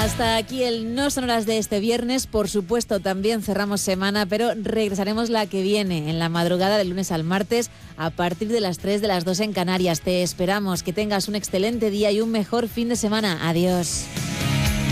Hasta aquí el No Sonoras de este viernes. Por supuesto, también cerramos semana, pero regresaremos la que viene, en la madrugada del lunes al martes, a partir de las 3 de las 2 en Canarias. Te esperamos. Que tengas un excelente día y un mejor fin de semana. Adiós.